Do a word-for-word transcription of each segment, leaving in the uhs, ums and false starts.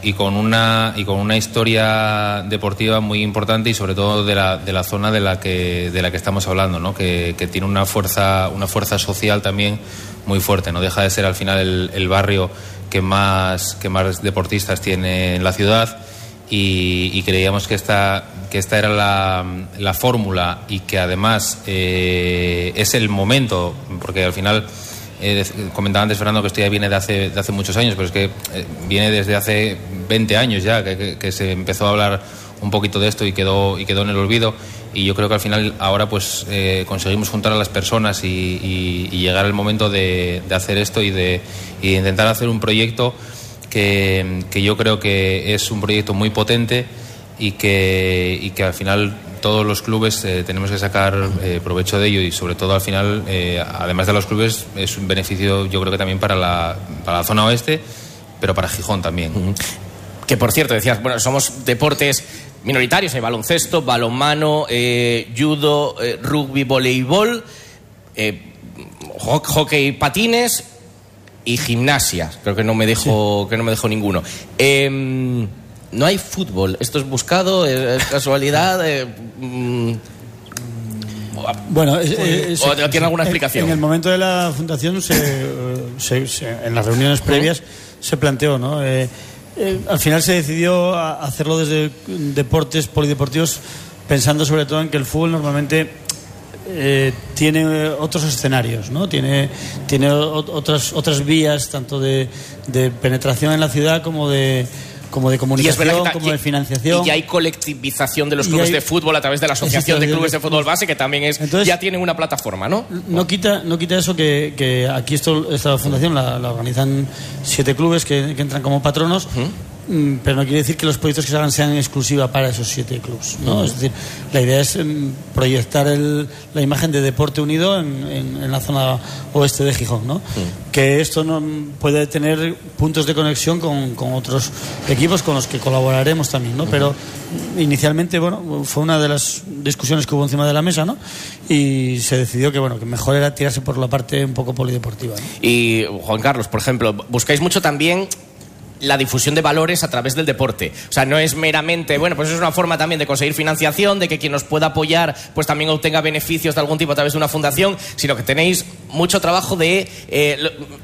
y con una y con una historia deportiva muy importante y sobre todo de la de la zona de la que de la que estamos hablando, ¿no? Que, que tiene una fuerza una fuerza social también muy fuerte. No deja de ser al final el, el barrio que más que más deportistas tiene en la ciudad. Y, y creíamos que esta, que esta era la, la fórmula y que además eh, es el momento, porque al final, eh, comentaba antes Fernando que esto ya viene de hace, de hace muchos años, pero es que eh, viene desde hace veinte años ya, que, que, que se empezó a hablar un poquito de esto y quedó, y quedó en el olvido, y yo creo que al final ahora pues eh, conseguimos juntar a las personas y, y, y llegar al momento de, de hacer esto y de, y de intentar hacer un proyecto Que, que yo creo que es un proyecto muy potente y que, y que al final todos los clubes eh, tenemos que sacar eh, provecho de ello y sobre todo al final, eh, además de los clubes, es un beneficio yo creo que también para la, para la zona oeste, pero para Gijón también. Uh-huh. Que por cierto, decías, bueno, somos deportes minoritarios, hay baloncesto, balonmano, eh, judo, eh, rugby, voleibol, eh, hockey, patines y gimnasia. Creo que no me dejo, sí. que no me dejo ninguno. Eh, no hay fútbol. Esto es buscado, es casualidad. Eh, mm, bueno, eh, ¿o tiene se, alguna explicación? En el momento de la fundación, se, se, se, en las reuniones previas, se planteó, ¿no? Eh, eh, al final se decidió hacerlo desde deportes polideportivos, pensando sobre todo en que el fútbol normalmente Eh, tiene otros escenarios, ¿no? Tiene, tiene otras, otras vías, tanto de, de penetración en la ciudad como de, como de comunicación, ta- como de financiación. Y hay colectivización de los clubes hay, de fútbol a través de la Asociación de Clubes de Fútbol Base, que también es. Entonces, ya tienen una plataforma, ¿no? No quita, no quita eso que, que aquí esto, esta fundación la, la organizan siete clubes que, que entran como patronos. ¿Mm? Pero no quiere decir que los proyectos que se hagan sean exclusivos para esos siete clubes, ¿no? Uh-huh. Es decir, la idea es um, proyectar el, la imagen de deporte unido en, en, en la zona oeste de Gijón, ¿no? Uh-huh. Que esto no puede tener puntos de conexión con, con otros equipos con los que colaboraremos también, ¿no? Uh-huh. Pero inicialmente, bueno, fue una de las discusiones que hubo encima de la mesa, ¿no? Y se decidió que, bueno, que mejor era tirarse por la parte un poco polideportiva, ¿no? Y Juan Carlos, por ejemplo, buscáis mucho también la difusión de valores a través del deporte. O sea, no es meramente, bueno, pues es una forma también de conseguir financiación, de que quien nos pueda apoyar pues también obtenga beneficios de algún tipo a través de una fundación, sino que tenéis mucho trabajo de eh,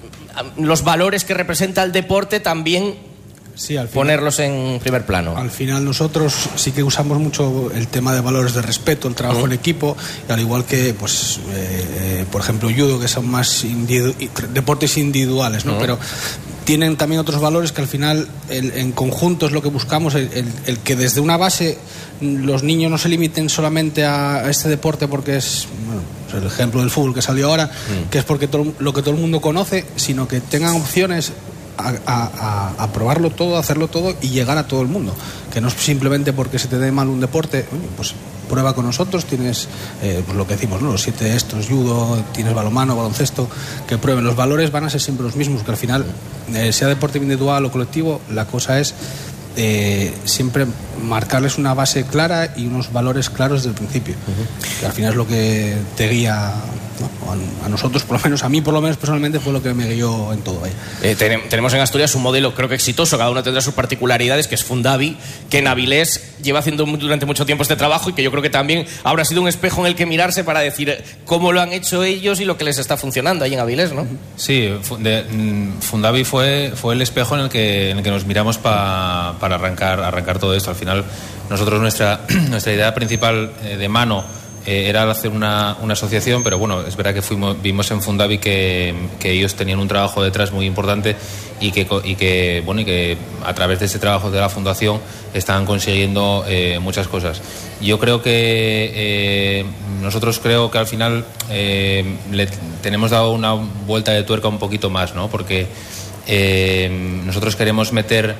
los valores que representa el deporte también. Sí, al final, ponerlos en primer plano. Al final nosotros sí que usamos mucho el tema de valores de respeto, el trabajo uh-huh. en equipo, y al igual que, pues, eh, eh, por ejemplo, judo, que son más individu- deportes individuales, ¿no? Uh-huh. Pero tienen también otros valores que al final el, en conjunto es lo que buscamos, el, el, el que desde una base los niños no se limiten solamente a, a este deporte porque es, bueno, pues el ejemplo del fútbol que salió ahora, uh-huh. que es porque todo, lo que todo el mundo conoce, sino que tengan opciones A, a, a probarlo todo, a hacerlo todo y llegar a todo el mundo, que no es simplemente porque se te dé mal un deporte, pues prueba con nosotros, tienes eh, pues lo que decimos, ¿no? Los siete estos, judo, tienes balonmano, baloncesto, que prueben. Los valores van a ser siempre los mismos, que al final eh, sea deporte individual o colectivo, la cosa es eh, siempre marcarles una base clara y unos valores claros desde el principio, uh-huh. que al final es lo que te guía, ¿no? a, a nosotros, por lo menos a mí por lo menos personalmente fue lo que me guió en todo. Eh, ten, tenemos en Asturias un modelo creo que exitoso, cada uno tendrá sus particularidades, que es Fundavi, que en Avilés lleva haciendo durante mucho tiempo este trabajo y que yo creo que también habrá sido un espejo en el que mirarse para decir cómo lo han hecho ellos y lo que les está funcionando ahí en Avilés, ¿no? Sí, de, Fundavi fue, fue el espejo en el que, en el que nos miramos pa, para arrancar, arrancar todo esto. Al final nosotros nuestra, nuestra idea principal eh, de mano Eh, era hacer una, una asociación, pero bueno, es verdad que fuimos, vimos en Fundavi que, que ellos tenían un trabajo detrás muy importante y que, y que, bueno, y que a través de ese trabajo de la fundación estaban consiguiendo eh, muchas cosas. Yo creo que eh, nosotros creo que al final eh, le tenemos dado una vuelta de tuerca un poquito más, ¿no? Porque eh, nosotros queremos meter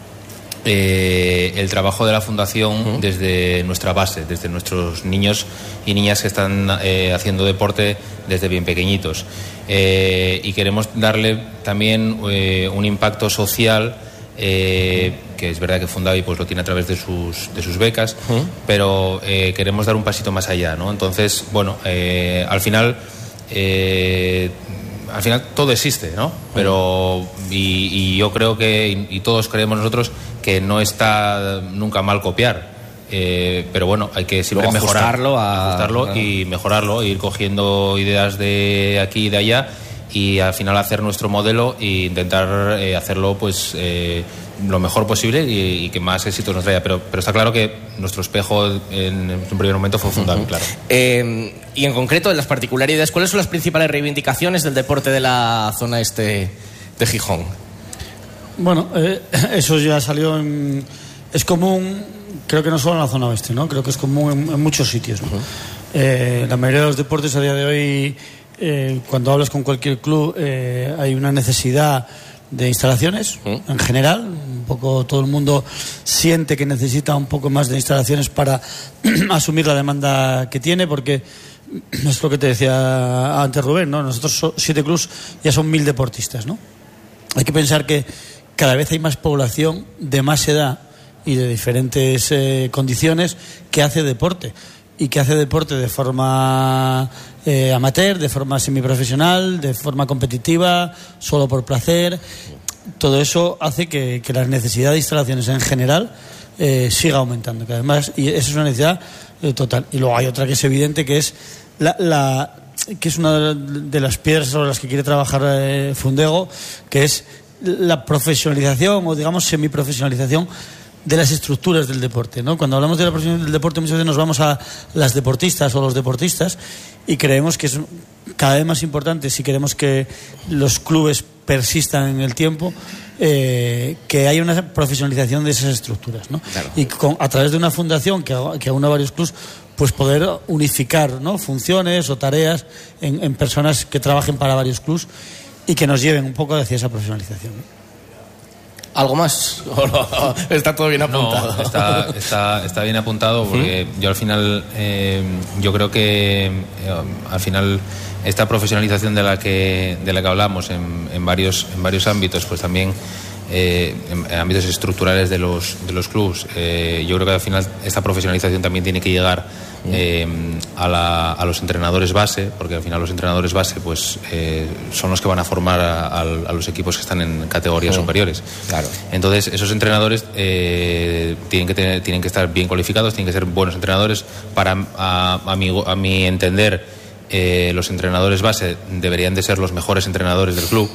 Eh, el trabajo de la fundación uh-huh. desde nuestra base, desde nuestros niños y niñas que están eh, haciendo deporte desde bien pequeñitos, eh, y queremos darle también eh, un impacto social, eh, que es verdad que Fundavi pues lo tiene a través de sus, de sus becas, uh-huh. pero eh, queremos dar un pasito más allá, ¿no? Entonces, bueno, eh, al final eh, al final todo existe, ¿no? Pero y, y yo creo que y, y todos creemos nosotros que no está nunca mal copiar. Eh, pero bueno, hay que siempre Luego mejorar, ajustarlo, a... ajustarlo y mejorarlo, ir cogiendo ideas de aquí y de allá y al final hacer nuestro modelo e intentar eh, hacerlo pues eh, lo mejor posible y, y que más éxito nos traiga. Pero, pero está claro que nuestro espejo en, en un primer momento fue fundamental, uh-huh. claro. Eh, y en concreto, en las particularidades, ¿cuáles son las principales reivindicaciones del deporte de la zona este de Gijón? Bueno, eh, eso ya salió en... Es común, creo que no solo en la zona oeste, ¿no? Creo que es común en, en muchos sitios, ¿no? Uh-huh. eh, la mayoría de los deportes a día de hoy, eh, cuando hablas con cualquier club, eh, hay una necesidad de instalaciones, uh-huh. en general. Un poco todo el mundo siente que necesita un poco más de instalaciones para asumir la demanda que tiene, porque es lo que te decía antes Rubén, ¿no? Nosotros so, siete clubs ya son mil deportistas, ¿no? Hay que pensar que cada vez hay más población de más edad y de diferentes eh, condiciones que hace deporte y que hace deporte de forma eh, amateur, de forma semiprofesional, de forma competitiva, solo por placer. Todo eso hace que, que la necesidad de instalaciones en general eh, siga aumentando, que además, y eso es una necesidad eh, total. Y luego hay otra que es evidente, que es la, la que es una de las piedras sobre las que quiere trabajar eh, Fundego, que es la profesionalización o digamos semiprofesionalización de las estructuras del deporte, ¿no? Cuando hablamos de la profesión del deporte muchas veces nos vamos a las deportistas o los deportistas y creemos que es cada vez más importante, si queremos que los clubes persistan en el tiempo, eh, que haya una profesionalización de esas estructuras, ¿no? Claro. Y con, a través de una fundación que, que aúna varios clubes, pues poder unificar, ¿no? funciones o tareas en, en personas que trabajen para varios clubes y que nos lleven un poco hacia esa profesionalización, ¿no? ¿Algo más? ¿O no? Está todo bien apuntado. No, está, está, está bien apuntado porque ¿Mm? yo al final eh, yo creo que eh, al final esta profesionalización de la que de la que hablamos en, en varios en varios ámbitos, pues también eh, en, en ámbitos estructurales de los de los clubes, eh, yo creo que al final esta profesionalización también tiene que llegar eh, a, la, a los entrenadores base, porque al final los entrenadores base pues eh, son los que van a formar a, a, a los equipos que están en categorías sí. superiores. Claro. Entonces esos entrenadores eh, tienen que tener, tienen que estar bien cualificados, tienen que ser buenos entrenadores. Para a, a, mi, a mi entender, eh, los entrenadores base deberían de ser los mejores entrenadores del club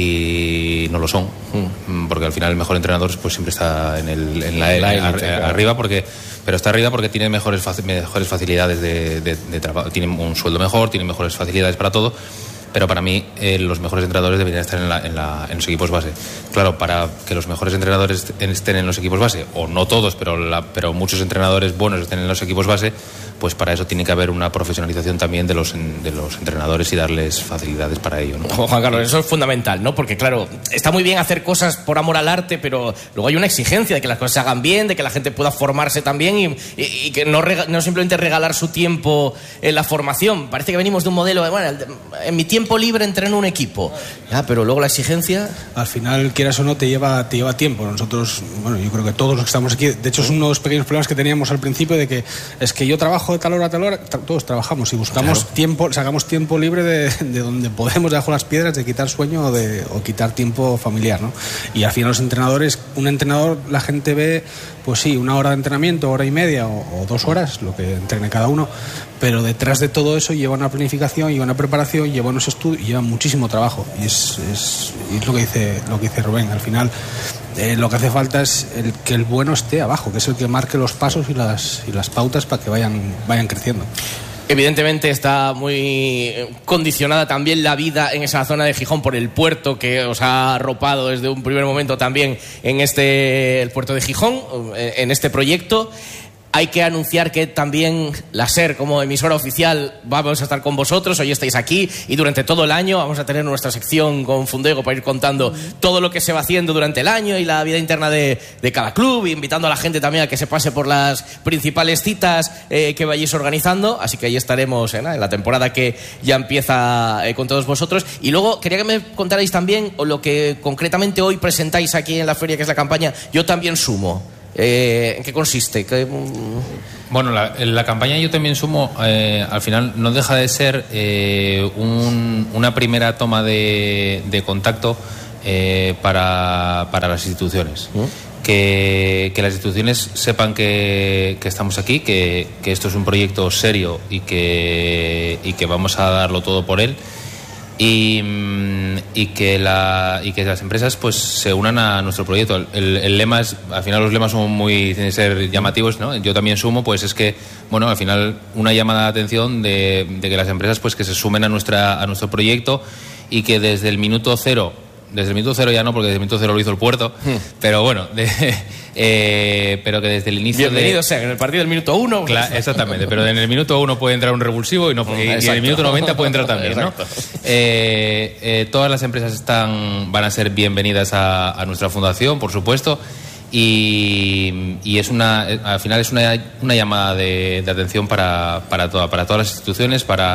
y no lo son, mm. porque al final el mejor entrenador pues siempre está en, el, en la, la, la ar, claro. arriba porque pero está arriba porque tiene mejores mejores facilidades de, de, de trabajo, tiene un sueldo mejor, tiene mejores facilidades para todo. Pero para mí eh, los mejores entrenadores deberían estar en, la, en, la, en los equipos base. Claro, para que los mejores entrenadores estén en los equipos base, o no todos, pero, la, pero muchos entrenadores buenos estén en los equipos base, pues para eso tiene que haber una profesionalización también de los, de los entrenadores y darles facilidades para ello, ¿no? Juan Carlos, eso es fundamental, ¿no? Porque claro, está muy bien hacer cosas por amor al arte, pero luego hay una exigencia de que las cosas se hagan bien, de que la gente pueda formarse también y, y, y que no, rega, no simplemente regalar su tiempo en la formación. Parece que venimos de un modelo de, bueno, en mi tiempo libre entreno un equipo, ya, pero luego la exigencia... Al final, quieras o no, te lleva, te lleva tiempo. Nosotros, bueno, yo creo que todos los que estamos aquí, de hecho es uno de los pequeños problemas que teníamos al principio, de que es que yo trabajo de tal hora a tal hora, todos trabajamos y buscamos claro. tiempo, sacamos tiempo libre de, de donde podemos debajo las piedras, de quitar sueño o, de, o quitar tiempo familiar, ¿no? Y al final los entrenadores, un entrenador, la gente ve, pues sí, una hora de entrenamiento, hora y media o, o dos horas, lo que entrene cada uno, pero detrás de todo eso lleva una planificación, lleva una preparación, lleva unos estudios, lleva muchísimo trabajo. Y es, es, es lo que dice lo que dice Rubén. Al final eh, lo que hace falta es el, que el bueno esté abajo, que es el que marque los pasos y las, y las pautas para que vayan, vayan creciendo. Evidentemente está muy condicionada también la vida en esa zona de Gijón por el puerto que os ha arropado desde un primer momento también en este el puerto de Gijón, en este proyecto. Hay que anunciar que también la SER, como emisora oficial, vamos a estar con vosotros. Hoy estáis aquí y durante todo el año vamos a tener nuestra sección con Fundego para ir contando todo lo que se va haciendo durante el año y la vida interna de, de cada club, invitando a la gente también a que se pase por las principales citas eh, que vayáis organizando. Así que ahí estaremos eh, en la temporada que ya empieza eh, con todos vosotros. Y luego quería que me contarais también lo que concretamente hoy presentáis aquí en la feria, que es la campaña Yo También Sumo. Eh, ¿En qué consiste? ¿Qué... Bueno, la, la campaña Yo También Sumo, eh, al final no deja de ser eh, un, una primera toma de, de contacto eh, para, para las instituciones. ¿Mm? Que, que las instituciones sepan que, que estamos aquí, que, que esto es un proyecto serio y que, y que vamos a darlo todo por él. Y, y, que la, y que las empresas pues se unan a nuestro proyecto. El, el lema es, al final los lemas son muy, tienen que ser llamativos, ¿no? Yo también sumo, pues es que, bueno, al final una llamada de atención de, de que las empresas pues que se sumen a nuestra a nuestro proyecto y que desde el minuto cero, desde el minuto cero ya no, porque desde el minuto cero lo hizo el puerto, hmm. pero bueno, de, eh, pero que desde el inicio Bienvenido de... sea, en el partido del minuto uno... Claro, pues, exactamente, pero en el minuto uno puede entrar un revulsivo y, no, y, y en el minuto noventa puede entrar también, ¿no? Eh, eh, todas las empresas están van a ser bienvenidas a, a nuestra fundación, por supuesto, y, y es una al final es una, una llamada de, de atención para, para, toda, para todas las instituciones, para...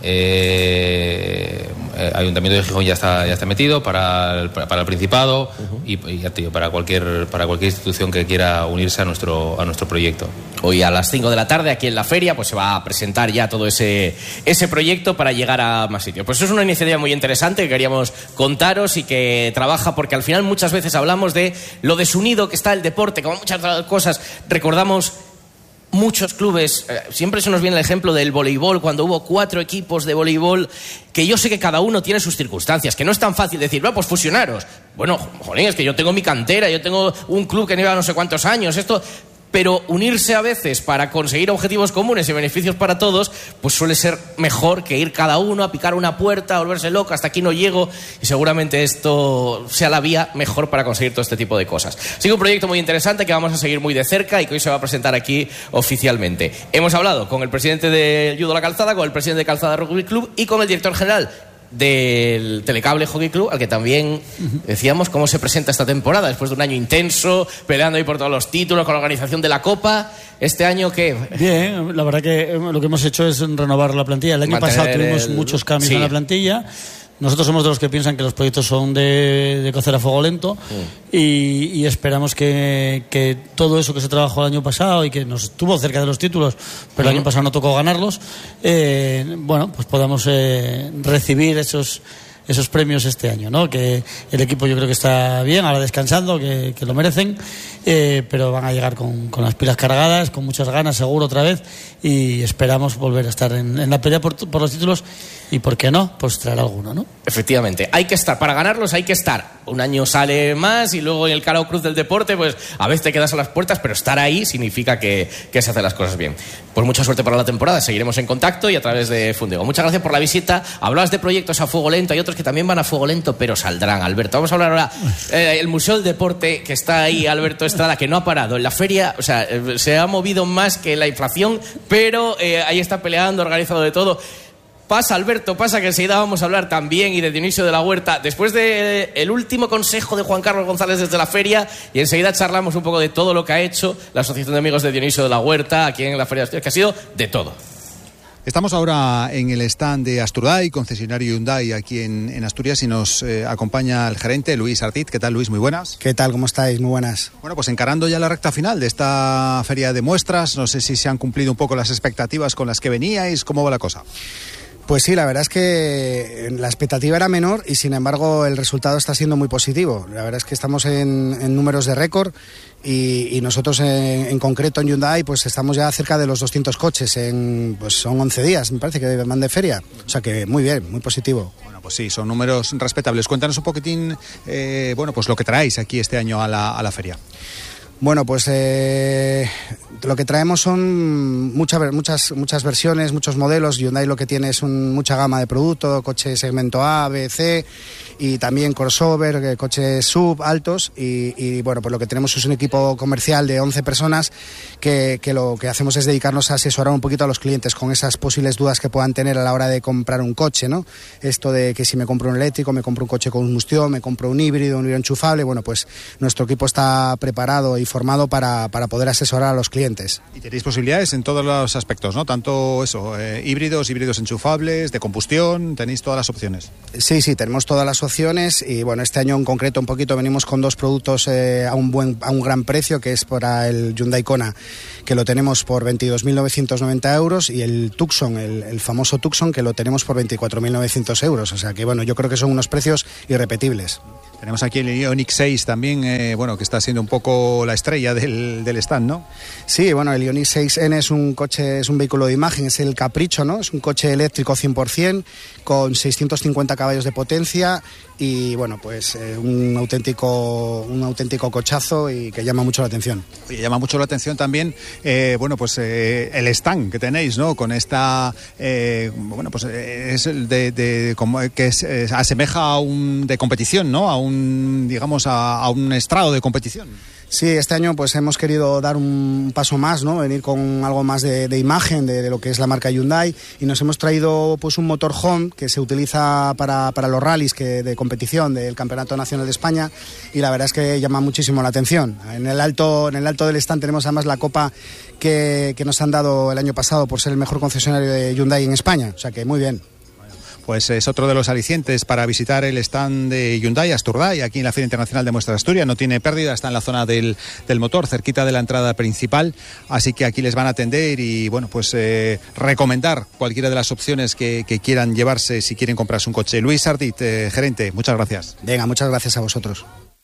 Eh, eh, Ayuntamiento de Gijón ya está ya está metido, para el, para el Principado uh-huh. y, y ya te digo, para cualquier para cualquier institución que quiera unirse a nuestro a nuestro proyecto. Hoy a las cinco de la tarde aquí en la feria pues se va a presentar ya todo ese ese proyecto para llegar a más sitios. Pues es una iniciativa muy interesante que queríamos contaros y que trabaja, porque al final muchas veces hablamos de lo desunido que está el deporte, como muchas otras cosas. Recordamos muchos clubes, eh, siempre se nos viene el ejemplo del voleibol, cuando hubo cuatro equipos de voleibol, que yo sé que cada uno tiene sus circunstancias, que no es tan fácil decir, bueno, pues fusionaros. Bueno, jolín, es que yo tengo mi cantera, yo tengo un club que lleva no sé cuántos años, esto... Pero unirse a veces para conseguir objetivos comunes y beneficios para todos, pues suele ser mejor que ir cada uno a picar una puerta, a volverse loco, hasta aquí no llego, y seguramente esto sea la vía mejor para conseguir todo este tipo de cosas. Sigue un proyecto muy interesante que vamos a seguir muy de cerca y que hoy se va a presentar aquí oficialmente. Hemos hablado con el presidente del Judo La Calzada, con el presidente de Calzada Rugby Club y con el director general del Telecable Hockey Club, al que también decíamos cómo se presenta esta temporada después de un año intenso, peleando ahí por todos los títulos, con la organización de la Copa. ¿Este año qué? Bien, la verdad que lo que hemos hecho es renovar la plantilla. El año Mantener pasado tuvimos el... muchos cambios sí. en la plantilla. Nosotros somos de los que piensan que los proyectos son de, de cocer a fuego lento mm. y, y esperamos que, que todo eso que se trabajó el año pasado y que nos estuvo cerca de los títulos, pero mm. el año pasado no tocó ganarlos, eh, bueno, pues podamos eh, recibir esos esos premios este año, ¿no? Que el equipo yo creo que está bien, ahora descansando, que, que lo merecen, eh, pero van a llegar con, con las pilas cargadas, con muchas ganas seguro otra vez, y esperamos volver a estar en, en la pelea por, por los títulos y, ¿por qué no? Pues traer alguno, ¿no? Efectivamente, hay que estar, para ganarlos hay que estar. Un año sale más y luego en el Carao Cruz del deporte, pues a veces te quedas a las puertas, pero estar ahí significa que, que se hacen las cosas bien. Pues mucha suerte para la temporada, seguiremos en contacto y a través de Fundego. Muchas gracias por la visita. Hablabas de proyectos a fuego lento, hay otros que también van a fuego lento, pero saldrán, Alberto. Vamos a hablar ahora eh, el Museo del Deporte, que está ahí, Alberto Estrada, que no ha parado. En la feria, o sea, eh, se ha movido más que la inflación, pero eh, ahí está peleando, organizado de todo. Pasa, Alberto, pasa, que enseguida vamos a hablar también y de Dionisio de la Huerta, después del de último consejo de Juan Carlos González desde la feria, y enseguida charlamos un poco de todo lo que ha hecho la Asociación de Amigos de Dionisio de la Huerta aquí en la Feria de Asturias, que ha sido de todo. Estamos ahora en el stand de Asturdai, concesionario Hyundai aquí en, en Asturias, y nos eh, acompaña el gerente Luis Artiz. ¿Qué tal, Luis? Muy buenas. ¿Qué tal? ¿Cómo estáis? Muy buenas. Bueno, pues encarando ya la recta final de esta feria de muestras, no sé si se han cumplido un poco las expectativas con las que veníais. ¿Cómo va la cosa? Pues sí, la verdad es que la expectativa era menor y sin embargo el resultado está siendo muy positivo. La verdad es que estamos en, en números de récord y, y nosotros en, en concreto en Hyundai pues estamos ya cerca de los doscientos coches en, pues son once días, me parece, que van de feria. O sea que muy bien, muy positivo. Bueno, pues sí, son números respetables. Cuéntanos un poquitín, eh, bueno, pues lo que traéis aquí este año a la, a la feria. Bueno, pues eh, lo que traemos son muchas muchas muchas versiones, muchos modelos. Hyundai lo que tiene es un, mucha gama de producto, coche segmento A, B, C y también crossover, coches sub, altos y, y bueno, pues lo que tenemos es un equipo comercial de once personas que, que lo que hacemos es dedicarnos a asesorar un poquito a los clientes con esas posibles dudas que puedan tener a la hora de comprar un coche, ¿no? Esto de que si me compro un eléctrico, me compro un coche con combustión, me compro un híbrido, un híbrido enchufable, bueno, pues nuestro equipo está preparado y formado para, para poder asesorar a los clientes. Y tenéis posibilidades en todos los aspectos, ¿no? Tanto eso, eh, híbridos, híbridos enchufables, de combustión, tenéis todas las opciones. Sí, sí, tenemos todas las opciones y bueno, este año en concreto un poquito venimos con dos productos eh, a un buen a un gran precio, que es para el Hyundai Kona, que lo tenemos por veintidós mil novecientos noventa euros, y el Tucson, el, el famoso Tucson, que lo tenemos por veinticuatro mil novecientos euros. O sea que bueno, yo creo que son unos precios irrepetibles. Tenemos aquí el Ioniq seis también, eh, bueno, que está siendo un poco la estrella del, del stand, ¿no? Sí, bueno, el Ioniq seis N es un coche, es un vehículo de imagen, es el capricho, ¿no? Es un coche eléctrico cien por ciento, con seiscientos cincuenta caballos de potencia y, bueno, pues eh, un auténtico un auténtico cochazo y que llama mucho la atención. Oye, llama mucho la atención también, eh, bueno, pues eh, el stand que tenéis, ¿no? Con esta, eh, bueno, pues es el de, de como que es, es, asemeja a un de competición, ¿no? A un, digamos, a, a un estrado de competición. Sí, este año pues hemos querido dar un paso más, ¿no? Venir con algo más de, de imagen de, de lo que es la marca Hyundai, y nos hemos traído pues un motorhome que se utiliza para, para los rallies que, de competición del Campeonato Nacional de España, y la verdad es que llama muchísimo la atención. En el alto, en el alto del stand tenemos además la copa que, que nos han dado el año pasado por ser el mejor concesionario de Hyundai en España, o sea que muy bien. Pues es otro de los alicientes para visitar el stand de Hyundai Asturday, aquí en la Feria Internacional de Muestras de Asturias. No tiene pérdida, está en la zona del, del motor, cerquita de la entrada principal, así que aquí les van a atender y, bueno, pues eh, recomendar cualquiera de las opciones que, que quieran llevarse si quieren comprarse un coche. Luis Ardit, eh, gerente, muchas gracias. Venga, muchas gracias a vosotros.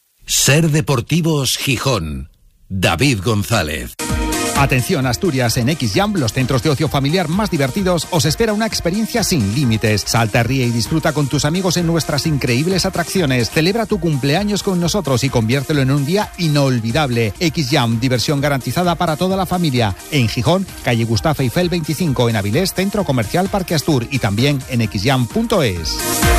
Ser Deportivos Gijón, David González. Atención, Asturias, en X-Jam, los centros de ocio familiar más divertidos, os espera una experiencia sin límites. Salta, ríe y disfruta con tus amigos en nuestras increíbles atracciones. Celebra tu cumpleaños con nosotros y conviértelo en un día inolvidable. X-Jam, diversión garantizada para toda la familia. En Gijón, calle Gustavo Eiffel veinticinco, en Avilés, Centro Comercial Parque Astur, y también en x jam punto es.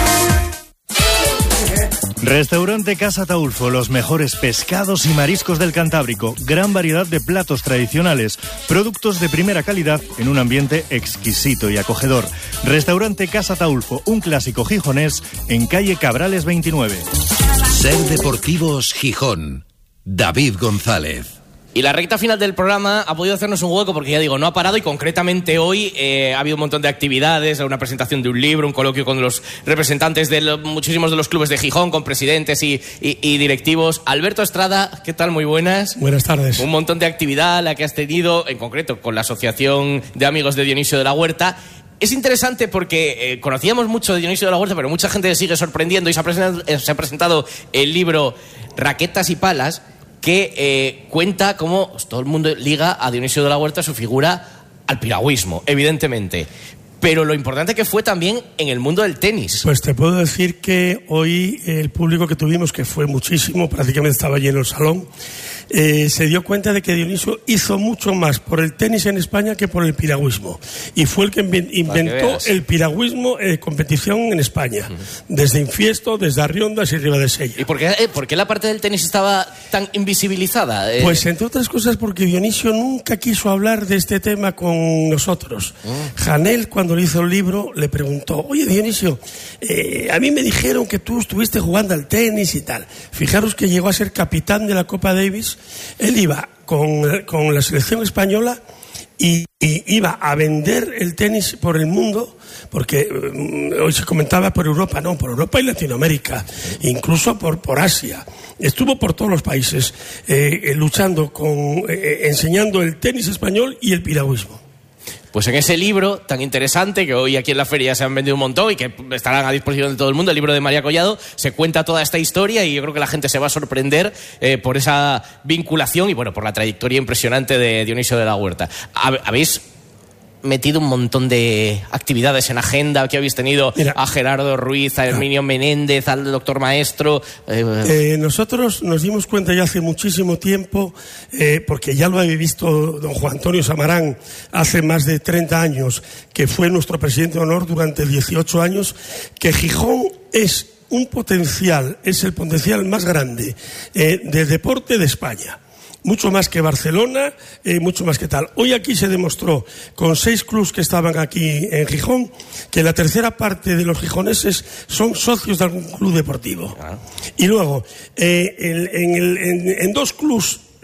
Restaurante Casa Taulfo, los mejores pescados y mariscos del Cantábrico, gran variedad de platos tradicionales, productos de primera calidad en un ambiente exquisito y acogedor. Restaurante Casa Taulfo, un clásico gijonés en calle Cabrales veintinueve. Ser Deportivos Gijón, David González. Y la recta final del programa ha podido hacernos un hueco porque, ya digo, no ha parado, y concretamente hoy eh, ha habido un montón de actividades, una presentación de un libro, un coloquio con los representantes de los, muchísimos de los clubes de Gijón, con presidentes y, y, y directivos. Alberto Estrada, ¿qué tal? Muy buenas. Buenas tardes. Un montón de actividad la que has tenido, en concreto con la Asociación de Amigos de Dionisio de la Huerta. Es interesante porque eh, conocíamos mucho de Dionisio de la Huerta, pero mucha gente sigue sorprendiendo, y se ha presentado, eh, se ha presentado el libro Raquetas y Palas, que eh, cuenta cómo todo el mundo liga a Dionisio de la Huerta, su figura, al piragüismo, evidentemente. Pero lo importante que fue también en el mundo del tenis. Pues te puedo decir que hoy el público que tuvimos, que fue muchísimo, prácticamente estaba lleno el salón, eh, se dio cuenta de que Dionisio hizo mucho más por el tenis en España que por el piragüismo. Y fue el que inventó el piragüismo en eh, competición en España. Uh-huh. Desde Infiesto, desde Arriondas y Ribadesella. ¿Y por qué, eh, por qué la parte del tenis estaba tan invisibilizada? Eh... Pues entre otras cosas porque Dionisio nunca quiso hablar de este tema con nosotros. Uh-huh. Janel, cuando le hizo el libro, le preguntó: oye, Dionisio, eh, a mí me dijeron que tú estuviste jugando al tenis y tal. Fijaros que llegó a ser capitán de la Copa Davis. Él iba con, con la selección española y, y iba a vender el tenis por el mundo, porque um, hoy se comentaba por Europa, no, por Europa y Latinoamérica, incluso por, por Asia. Estuvo por todos los países eh, eh, luchando, con, eh, enseñando el tenis español y el piragüismo. Pues en ese libro tan interesante, que hoy aquí en la feria se han vendido un montón y que estarán a disposición de todo el mundo, el libro de María Collado, se cuenta toda esta historia, y yo creo que la gente se va a sorprender eh, por esa vinculación y, bueno, por la trayectoria impresionante de Dionisio de la Huerta. ¿Habéis metido un montón de actividades en agenda? Que habéis tenido Mira, a Gerardo Ruiz, a Herminio no. Menéndez, al doctor Maestro. Eh, eh, nosotros nos dimos cuenta ya hace muchísimo tiempo, eh, porque ya lo había visto don Juan Antonio Samarán hace más de treinta años, que fue nuestro presidente de honor durante dieciocho años, que Gijón es un potencial, es el potencial más grande eh, de deporte de España. Mucho más que Barcelona, eh, mucho más que tal. Hoy aquí se demostró, con seis clubs que estaban aquí en Gijón, que la tercera parte de los gijoneses son socios de algún club deportivo. Ah. Y luego, eh, el, en, el, en, en dos clubs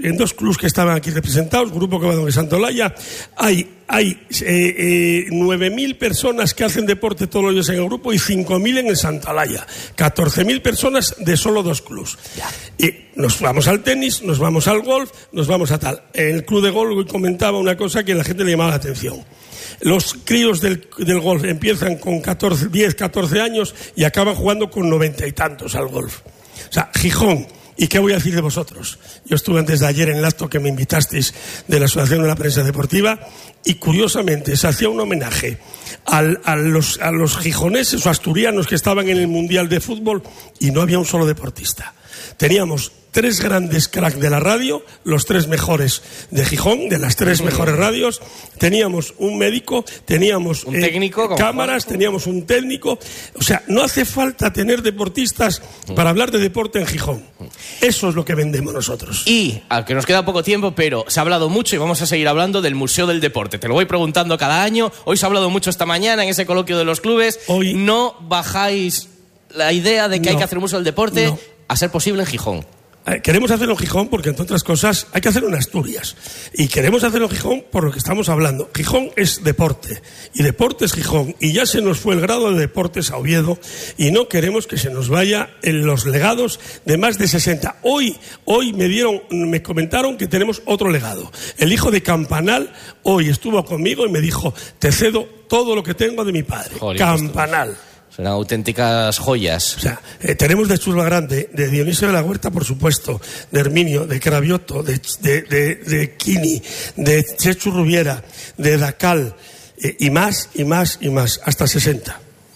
en dos clubes que estaban aquí representados, Grupo Covadonga y Santolaya, hay, hay eh, eh, nueve mil personas que hacen deporte todos los días en el grupo y cinco mil en el Santolaya. catorce mil personas de solo dos clubes. Y nos vamos al tenis, nos vamos al golf, nos vamos a tal. En el club de golf hoy comentaba una cosa que a la gente le llamaba la atención. Los críos del, del golf empiezan con catorce, diez, catorce años y acaban jugando con noventa y tantos al golf. O sea, Gijón. ¿Y qué voy a decir de vosotros? Yo estuve antes de ayer en el acto que me invitasteis de la Asociación de la Prensa Deportiva y curiosamente se hacía un homenaje al, a, los, a los gijoneses o asturianos que estaban en el Mundial de Fútbol y no había un solo deportista. Teníamos tres grandes cracks de la radio, los tres mejores de Gijón, de las tres mejores radios. Teníamos un médico, teníamos un técnico, eh, cámaras, teníamos un técnico. O sea, no hace falta tener deportistas para hablar de deporte en Gijón. Eso es lo que vendemos nosotros. Y, aunque nos queda poco tiempo, pero se ha hablado mucho y vamos a seguir hablando del Museo del Deporte. Te lo voy preguntando cada año. Hoy se ha hablado mucho esta mañana en ese coloquio de los clubes. Hoy no bajáis la idea de que no, hay que hacer un Museo del Deporte no. a ser posible en Gijón. Queremos hacerlo en Gijón porque, entre otras cosas, hay que hacerlo en Asturias. Y queremos hacerlo en Gijón por lo que estamos hablando. Gijón es deporte. Y deporte es Gijón. Y ya se nos fue el grado de deportes a Oviedo. Y no queremos que se nos vaya en los legados de más de sesenta. Hoy, hoy me dieron, me comentaron que tenemos otro legado. El hijo de Campanal hoy estuvo conmigo y me dijo: te cedo todo lo que tengo de mi padre. Joder, Campanal. Son auténticas joyas. O sea, eh, tenemos de Churba Grande, de Dionisio de la Huerta, por supuesto, de Herminio, de Cravioto, de, de, de, de Quini, de Chechu Rubiera, de Dacal, eh, y más, y más, y más, hasta sesenta.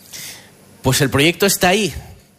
Pues el proyecto está ahí,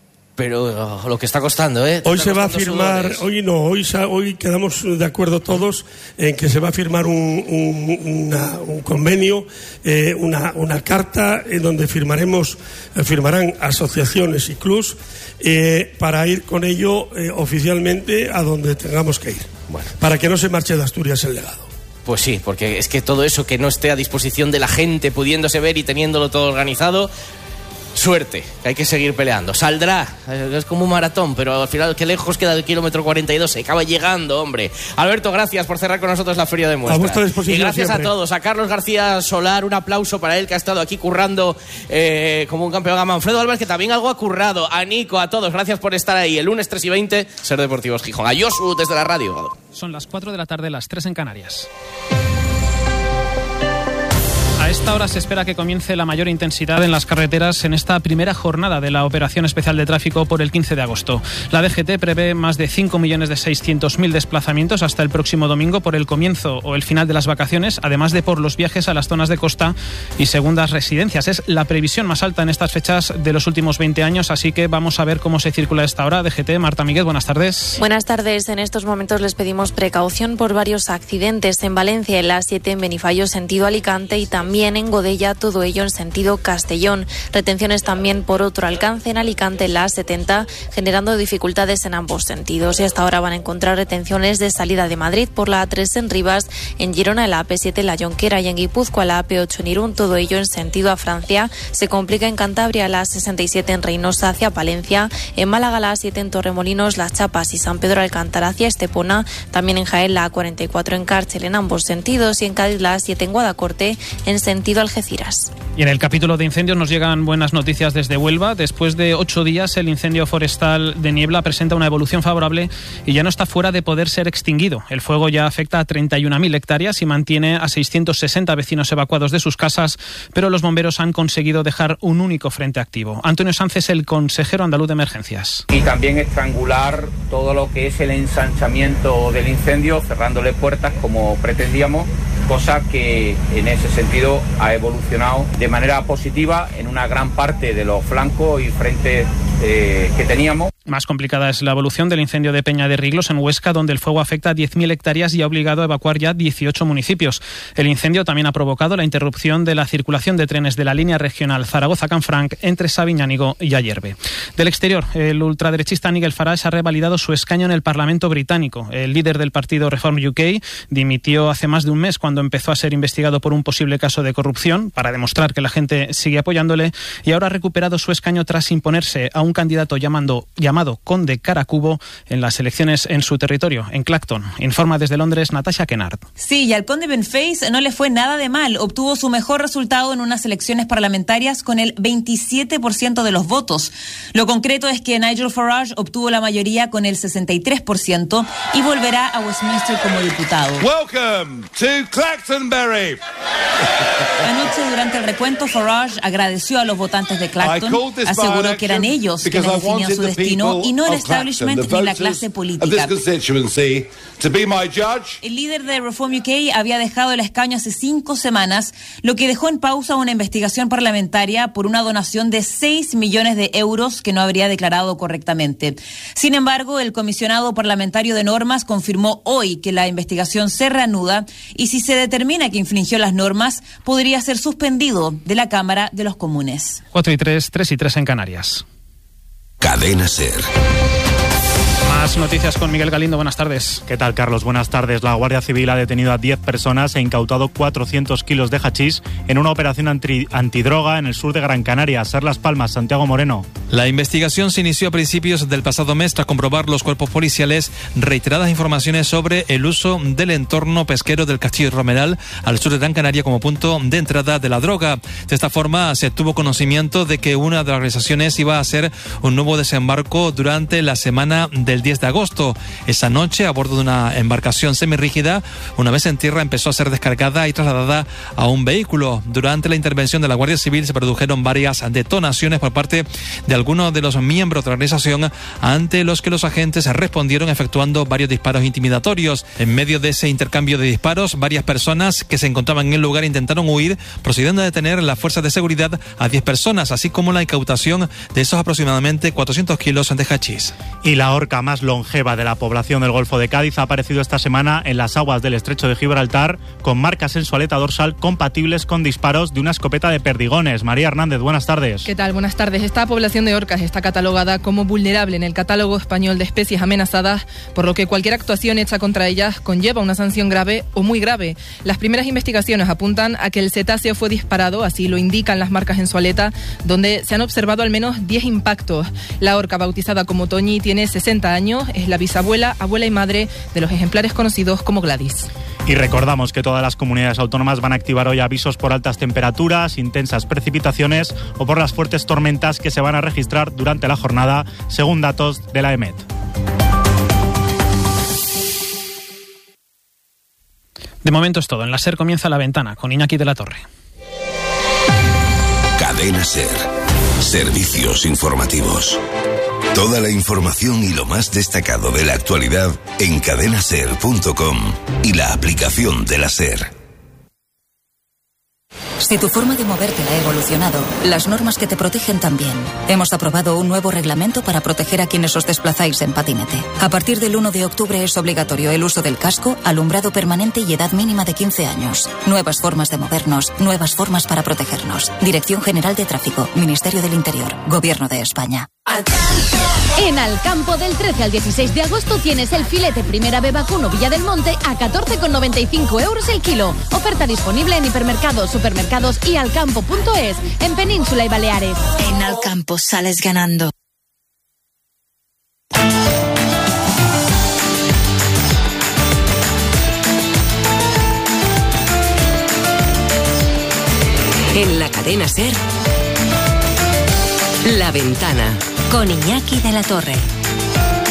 pero lo que está costando, ¿eh? Hoy se va a firmar, sudores. hoy no, hoy, hoy quedamos de acuerdo todos en que se va a firmar un, un, una, un convenio, eh, una, una carta en donde firmaremos, eh, firmarán asociaciones y clubs eh, para ir con ello eh, oficialmente a donde tengamos que ir, bueno. Para que no se marche de Asturias el legado. Pues sí, porque es que todo eso que no esté a disposición de la gente, pudiéndose ver y teniéndolo todo organizado. Suerte, que hay que seguir peleando. Saldrá, es como un maratón, pero al final, qué lejos queda del kilómetro cuarenta y dos. Se acaba llegando, hombre. Alberto, gracias por cerrar con nosotros la Feria de Muestras. A vuestra disposición. Y gracias siempre. a todos. A Carlos García Solar, un aplauso para él, que ha estado aquí currando eh, como un campeón. A Manfredo Álvarez, que también algo ha currado. A Nico, a todos, gracias por estar ahí. El lunes tres y veinte, Ser Deportivos Gijón. A Josu, desde la radio. Son las cuatro de la tarde, las tres en Canarias. A esta hora se espera que comience la mayor intensidad en las carreteras en esta primera jornada de la Operación Especial de Tráfico por el quince de agosto. La D G T prevé más de cinco millones seiscientos mil desplazamientos hasta el próximo domingo por el comienzo o el final de las vacaciones, además de por los viajes a las zonas de costa y segundas residencias. Es la previsión más alta en estas fechas de los últimos veinte años, así que vamos a ver cómo se circula a esta hora. D G T, Marta Míguez, buenas tardes. Buenas tardes. En estos momentos les pedimos precaución por varios accidentes en Valencia, en la A siete en Benifallo, sentido Alicante, y también en Godella, todo ello en sentido Castellón. Retenciones también por otro alcance en Alicante, en la A setenta, generando dificultades en ambos sentidos. Y hasta ahora van a encontrar retenciones de salida de Madrid por la A tres en Rivas, en Girona, en la A P siete en La Jonquera y en Guipúzcoa, la A P ocho en Irún, todo ello en sentido a Francia. Se complica en Cantabria, la A sesenta y siete en Reynosa hacia Palencia, en Málaga la A siete en Torremolinos, Las Chapas y San Pedro Alcántara hacia Estepona, también en Jaén la A cuarenta y cuatro en Cárcel en ambos sentidos, y en Cádiz la A siete en Guadacorte en sentido Algeciras. Y en el capítulo de incendios nos llegan buenas noticias desde Huelva. Después de ocho días, el incendio forestal de Niebla presenta una evolución favorable y ya no está fuera de poder ser extinguido. El fuego ya afecta a treinta y una mil hectáreas y mantiene a seiscientos sesenta vecinos evacuados de sus casas, pero los bomberos han conseguido dejar un único frente activo. Antonio Sánchez, el consejero andaluz de emergencias. Y también estrangular todo lo que es el ensanchamiento del incendio, cerrándole puertas como pretendíamos, cosa que en ese sentido ha evolucionado de manera positiva en una gran parte de los flancos y frentes eh, que teníamos. Más complicada es la evolución del incendio de Peña de Riglos en Huesca, donde el fuego afecta a diez mil hectáreas y ha obligado a evacuar ya dieciocho municipios. El incendio también ha provocado la interrupción de la circulación de trenes de la línea regional Zaragoza-Canfranc entre Sabiñánigo y Ayerbe. Del exterior, el ultraderechista Nigel Farage ha revalidado su escaño en el Parlamento británico. El líder del partido Reform U K dimitió hace más de un mes cuando empezó a ser investigado por un posible caso de corrupción para demostrar que la gente sigue apoyándole, y ahora ha recuperado su escaño tras imponerse a un candidato llamando, llamado llamado Conde Caracubo en las elecciones en su territorio, en Clacton. Informa desde Londres Natasha Kennard. Sí, y al conde Benface no le fue nada de mal. Obtuvo su mejor resultado en unas elecciones parlamentarias con el veintisiete por ciento de los votos. Lo concreto es que Nigel Farage obtuvo la mayoría con el sesenta y tres por ciento y volverá a Westminster como diputado. Welcome to Clactonbury. Anoche, durante el recuento, Farage agradeció a los votantes de Clacton, aseguró que eran ellos quienes definían su destino y no el establishment ni la clase política. El líder de Reform U K había dejado el escaño hace cinco semanas, lo que dejó en pausa una investigación parlamentaria por una donación de seis millones de euros que no habría declarado correctamente. Sin embargo, el comisionado parlamentario de normas confirmó hoy que la investigación se reanuda y si se determina que infringió las normas, podría ser suspendido de la Cámara de los Comunes. cuatro y tres, tres y tres en Canarias. Cadena SER. Más noticias con Miguel Galindo. Buenas tardes. ¿Qué tal, Carlos? Buenas tardes. La Guardia Civil ha detenido a diez personas e incautado cuatrocientos kilos de hachís en una operación anti- antidroga en el sur de Gran Canaria. Ser Las Palmas, Santiago Moreno. La investigación se inició a principios del pasado mes tras comprobar los cuerpos policiales reiteradas informaciones sobre el uso del entorno pesquero del Castillo Romeral al sur de Gran Canaria como punto de entrada de la droga. De esta forma se tuvo conocimiento de que una de las organizaciones iba a hacer un nuevo desembarco durante la semana del diez de agosto. Esa noche, a bordo de una embarcación semirrígida, una vez en tierra empezó a ser descargada y trasladada a un vehículo. Durante la intervención de la Guardia Civil se produjeron varias detonaciones por parte de algunos de los miembros de la organización, ante los que los agentes respondieron efectuando varios disparos intimidatorios. En medio de ese intercambio de disparos, varias personas que se encontraban en el lugar intentaron huir, procediendo a detener las fuerzas de seguridad a diez personas, así como la incautación de esos aproximadamente cuatrocientos kilos de hachís. Y la orca más longeva de la población del Golfo de Cádiz ha aparecido esta semana en las aguas del Estrecho de Gibraltar con marcas en su aleta dorsal compatibles con disparos de una escopeta de perdigones. María Hernández, buenas tardes. ¿Qué tal? Buenas tardes. Esta población de orcas está catalogada como vulnerable en el catálogo español de especies amenazadas, por lo que cualquier actuación hecha contra ellas conlleva una sanción grave o muy grave. Las primeras investigaciones apuntan a que el cetáceo fue disparado, así lo indican las marcas en su aleta, donde se han observado al menos diez impactos. La orca, bautizada como Toñi, tiene sesenta años, es la bisabuela, abuela y madre de los ejemplares conocidos como Gladys. Y recordamos que todas las comunidades autónomas van a activar hoy avisos por altas temperaturas, intensas precipitaciones o por las fuertes tormentas que se van a registrar durante la jornada, según datos de la EMET. De momento es todo. En la SER comienza La Ventana con Iñaki de la Torre. Cadena SER. Servicios informativos. Toda la información y lo más destacado de la actualidad en cadena ser punto com y la aplicación de la SER. Si tu forma de moverte ha evolucionado, las normas que te protegen también. Hemos aprobado un nuevo reglamento para proteger a quienes os desplazáis en patinete. A partir del uno de octubre es obligatorio el uso del casco, alumbrado permanente y edad mínima de quince años. Nuevas formas de movernos, nuevas formas para protegernos. Dirección General de Tráfico, Ministerio del Interior, Gobierno de España. En Alcampo, del trece al dieciséis de agosto tienes el filete Primera B vacuno Villa del Monte a catorce con noventa y cinco euros el kilo. Oferta disponible en hipermercados, supermercados y alcampo punto es, en Península y Baleares. En Alcampo sales ganando. En la cadena SER, La Ventana. Con Iñaki de la Torre.